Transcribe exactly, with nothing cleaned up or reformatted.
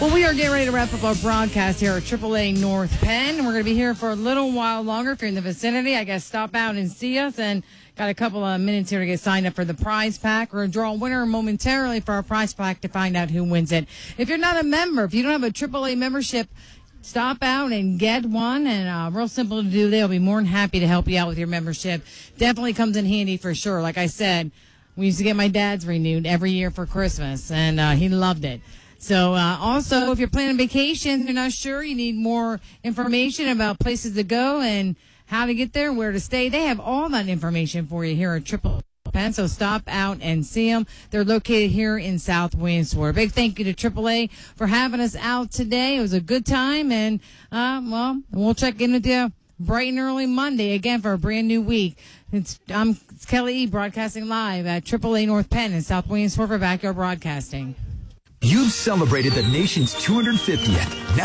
Well, we are getting ready to wrap up our broadcast here at triple A North Penn. We're going to be here for a little while longer. If you're in the vicinity, I guess stop out and see us. And got a couple of minutes here to get signed up for the prize pack. We're going to draw a winner momentarily for our prize pack to find out who wins it. If you're not a member, if you don't have a triple A membership, stop out and get one, and uh, real simple to do. They'll be more than happy to help you out with your membership. Definitely comes in handy for sure. Like I said, we used to get my dad's renewed every year for Christmas, and uh, he loved it. So uh, also, if you're planning vacations, you're not sure, you need more information about places to go and how to get there, where to stay, they have all that information for you here at Triple Penn. So stop out and see them. They're located here in South Williamsport. Big thank you to triple A for having us out today. It was a good time, and uh, well, we'll check in with you bright and early Monday again for a brand new week. It's I'm it's Kelly E. broadcasting live at triple A North Penn in South Williamsport for Backyard Broadcasting. You've celebrated the nation's two hundred fiftieth.